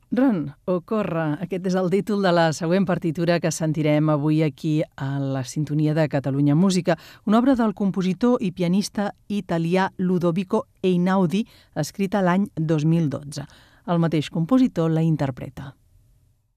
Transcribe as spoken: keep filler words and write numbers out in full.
Run o corre, aquest és el títol de la següent partitura que sentirem avui aquí a la sintonia de Catalunya Música, una obra del compositor i pianista italià Ludovico Einaudi, escrita l'any dos mil dotze. El mateix compositor la interpreta.